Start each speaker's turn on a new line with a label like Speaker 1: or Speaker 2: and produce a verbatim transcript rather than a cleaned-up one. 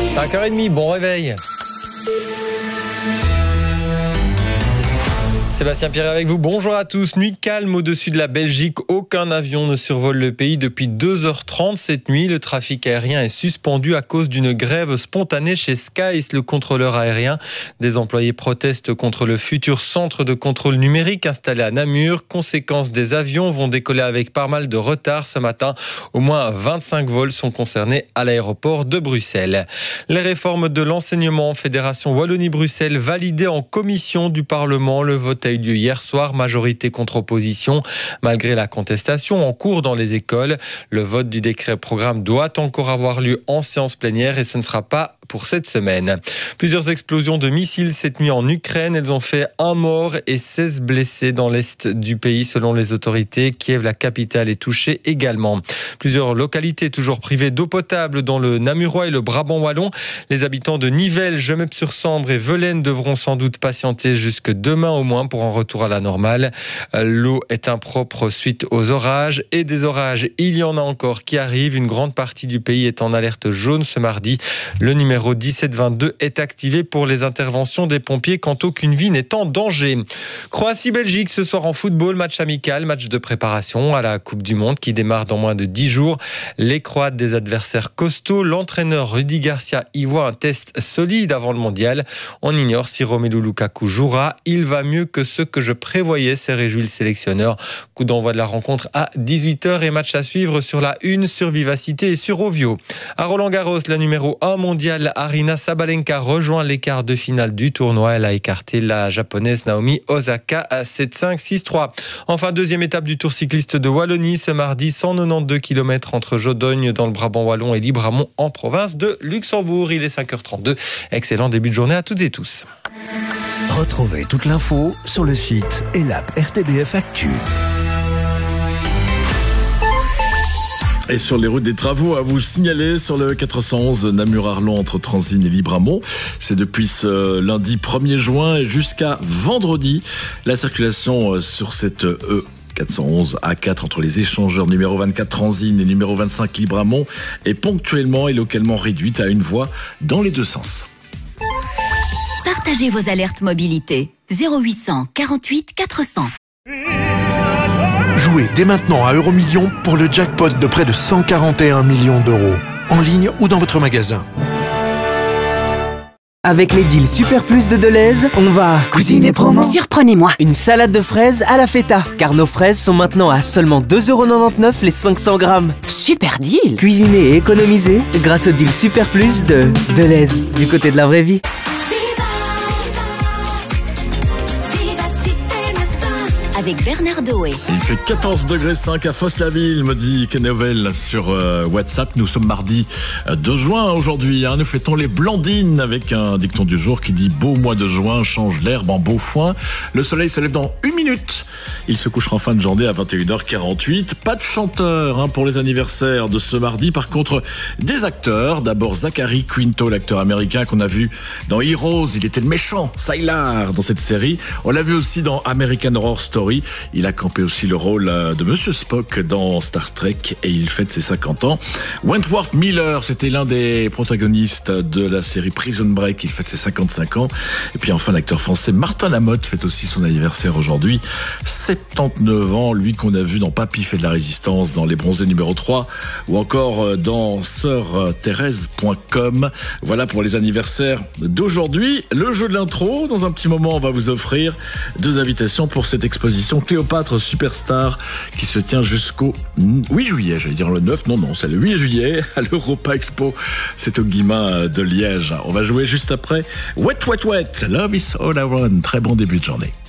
Speaker 1: cinq heures trente, bon réveil. Sébastien Pierre avec vous, bonjour à tous. Nuit calme au-dessus de la Belgique, aucun avion ne survole le pays depuis deux heures trente cette nuit. Le trafic aérien est suspendu à cause d'une grève spontanée chez Skies, le contrôleur aérien. Des employés protestent contre le futur centre de contrôle numérique installé à Namur. Conséquence, des avions vont décoller avec pas mal de retard ce matin. Au moins vingt-cinq vols sont concernés à l'aéroport de Bruxelles. Les réformes de l'enseignement, Fédération Wallonie-Bruxelles validées en commission du Parlement. Le vote a eu lieu hier soir, majorité contre opposition. Malgré la contestation en cours dans les écoles, le vote du décret programme doit encore avoir lieu en séance plénière et ce ne sera pas pour cette semaine. Plusieurs explosions de missiles cette nuit en Ukraine. Elles ont fait un mort et seize blessés dans l'est du pays selon les autorités. Kiev, la capitale, est touchée également. Plusieurs localités toujours privées d'eau potable dans le Namurois et le Brabant wallon. Les habitants de Nivelles, Gemep-sur-Sambre et Velaines devront sans doute patienter jusque demain au moins pour un retour à la normale. L'eau est impropre suite aux orages et des orages, il y en a encore qui arrivent. Une grande partie du pays est en alerte jaune ce mardi. Le numéro dix-sept vingt-deux est activé pour les interventions des pompiers quand aucune vie n'est en danger. Croatie-Belgique ce soir en football, match amical, match de préparation à la Coupe du Monde qui démarre dans moins de dix jours. Les Croates, des adversaires costauds. L'entraîneur Rudi Garcia y voit un test solide avant le mondial. On ignore si Romelu Lukaku jouera. Il va mieux que ce que je prévoyais, s'est réjoui le sélectionneur. Coup d'envoi de la rencontre à dix-huit heures et match à suivre sur la une, sur Vivacité et sur Ovio. À Roland-Garros, la numéro un mondiale Arina Sabalenka rejoint les quarts de finale du tournoi. Elle a écarté la japonaise Naomi Osaka à sept cinq, six trois. Enfin, deuxième étape du Tour cycliste de Wallonie ce mardi, cent quatre-vingt-douze kilomètres entre Jodogne dans le Brabant wallon et Libramont en province de Luxembourg. Il est cinq heures trente-deux. Excellent début de journée à toutes et tous.
Speaker 2: Retrouvez toute l'info sur le site et l'app R T B F Actu.
Speaker 3: Et sur les routes des travaux à vous signaler sur le quatre cent onze Namur-Arlon entre Transine et Libramont. C'est depuis ce lundi premier juin et jusqu'à vendredi. La circulation sur cette E quatre cent onze A quatre entre les échangeurs numéro vingt-quatre Transine et numéro vingt-cinq Libramont est ponctuellement et localement réduite à une voie dans les deux sens.
Speaker 4: Partagez vos alertes mobilité. zéro huit cent quarante-huit quatre cents.
Speaker 5: Jouez dès maintenant à Euromillions pour le jackpot de près de cent quarante et un millions d'euros. En ligne ou dans votre magasin.
Speaker 6: Avec les deals Super Plus de Deleuze, on va cuisiner promo.
Speaker 4: Surprenez-moi.
Speaker 6: Une salade de fraises à la feta. Car nos fraises sont maintenant à seulement deux euros quatre-vingt-dix-neuf les cinq cents grammes.
Speaker 4: Super deal.
Speaker 6: Cuisiner et économiser grâce au deal Super Plus de Deleuze. Du côté de la vraie vie.
Speaker 4: Avec Bernard Doé.
Speaker 3: Il fait quatorze degrés cinq à Fosse-la-Ville, me dit Kenevel sur euh, WhatsApp. Nous sommes mardi deux juin aujourd'hui. Hein. Nous fêtons les Blandines avec un dicton du jour qui dit « Beau mois de juin, change l'herbe en beau foin ». Le soleil se lève dans une minute. Il se couchera en fin de journée à vingt et une heures quarante-huit. Pas de chanteur hein, pour les anniversaires de ce mardi. Par contre, des acteurs. D'abord Zachary Quinto, l'acteur américain qu'on a vu dans Heroes. Il était le méchant, Sylar, dans cette série. On l'a vu aussi dans American Horror Story. Il a campé aussi le rôle de Monsieur Spock dans Star Trek et il fête ses cinquante ans. Wentworth Miller, c'était l'un des protagonistes de la série Prison Break. Il fête ses cinquante-cinq ans. Et puis enfin, l'acteur français Martin Lamotte fête aussi son anniversaire aujourd'hui. soixante-dix-neuf ans, lui qu'on a vu dans Papy fait de la résistance, dans Les Bronzés numéro trois ou encore dans sœur thérèse point com. Voilà pour les anniversaires d'aujourd'hui. Le jeu de l'intro, dans un petit moment, on va vous offrir deux invitations pour cette exposition Cléopâtre Superstar qui se tient jusqu'au huit juillet, j'allais dire le neuf, non, non, c'est le huit juillet à l'Europa Expo, c'est au Guillemin de Liège. On va jouer juste après Wet Wet Wet, Love is all I want. Très bon début de journée.